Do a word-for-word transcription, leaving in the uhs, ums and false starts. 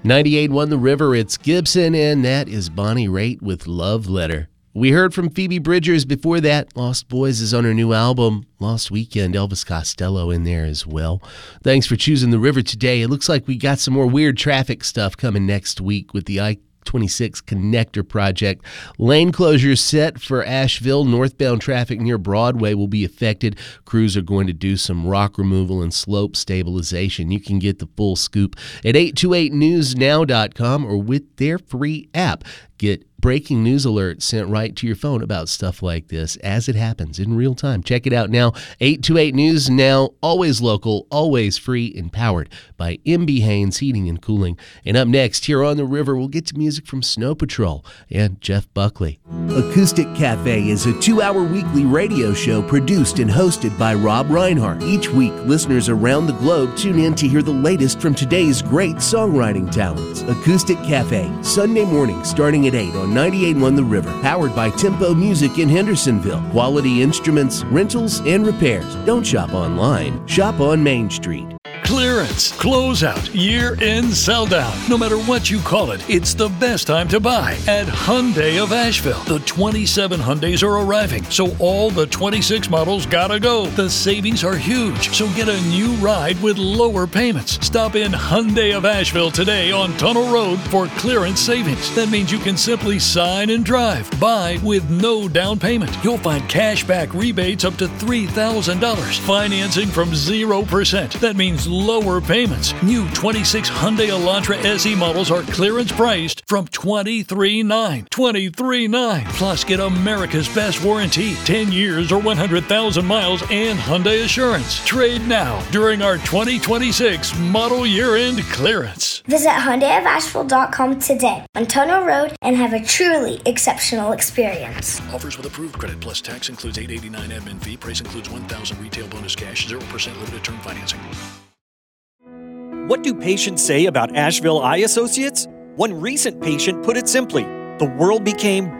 ninety-eight point one The River, it's Gibson, and that is Bonnie Raitt with Love Letter. We heard from Phoebe Bridgers before that. Lost Boys is on her new album, Lost Weekend. Elvis Costello in there as well. Thanks for choosing The River today. It looks like we got some more weird traffic stuff coming next week with the I twenty-six Connector Project. Lane closures set for Asheville. Northbound traffic near Broadway will be affected. Crews are going to do some rock removal and slope stabilization. You can get the full scoop at eight two eight news now dot com or with their free app. Get breaking news alerts sent right to your phone about stuff like this as it happens in real time. Check it out now. eight two eight News Now, always local, always free, and powered by M B Haynes Heating and Cooling. And up next, here on The River, we'll get to music from Snow Patrol and Jeff Buckley. Acoustic Cafe is a two-hour weekly radio show produced and hosted by Rob Reinhardt. Each week, listeners around the globe tune in to hear the latest from today's great songwriting talents. Acoustic Cafe, Sunday morning starting at eight on ninety-eight point one The River, powered by Tempo Music in Hendersonville. Quality instruments, rentals, and repairs. Don't shop online. Shop on Main Street. Clearance, closeout, year-end sell-down. No matter what you call it, it's the best time to buy at Hyundai of Asheville. The twenty-seven Hyundais are arriving, so all the twenty-six models gotta go. The savings are huge, so get a new ride with lower payments. Stop in Hyundai of Asheville today on Tunnel Road for clearance savings. That means you can simply sign and drive. Buy with no down payment. You'll find cash back rebates up to three thousand dollars. Financing from zero percent. That means lower payments. New twenty-six Hyundai Elantra S E models are clearance priced from twenty-three thousand nine hundred dollars. twenty-three thousand nine hundred dollars. Plus, get America's best warranty, ten years or one hundred thousand miles, and Hyundai Assurance. Trade now during our twenty twenty-six model year-end clearance. Visit Hyundai of Asheville dot com today on Tunnel Road and have a truly exceptional experience. Offers with approved credit plus tax includes eight dollars and eighty-nine cents admin fee. Price includes one thousand dollars retail bonus cash, zero percent limited term financing. What do patients say about Asheville Eye Associates? One recent patient put it simply, the world became